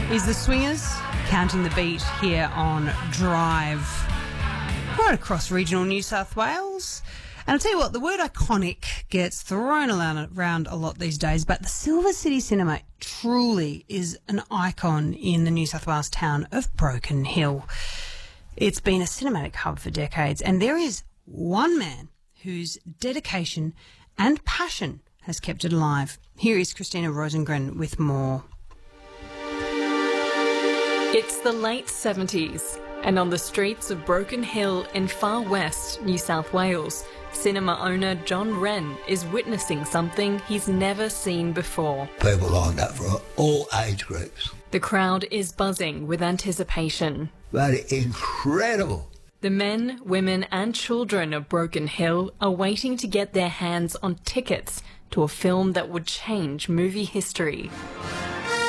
is The Swingers, Counting the Beat here on Drive, right across regional New South Wales. And I'll tell you what, the word iconic gets thrown around a lot these days, but the Silver City Cinema truly is an icon in the New South Wales town of Broken Hill. It's been a cinematic hub for decades, and there is one man whose dedication and passion has kept it alive. Here is Christina Rosengren with more. It's the late 70s, and on the streets of Broken Hill in far west New South Wales, cinema owner John Wren is witnessing something he's never seen before. People lined up for all age groups. The crowd is buzzing with anticipation. But incredible. The men, women and children of Broken Hill are waiting to get their hands on tickets to a film that would change movie history.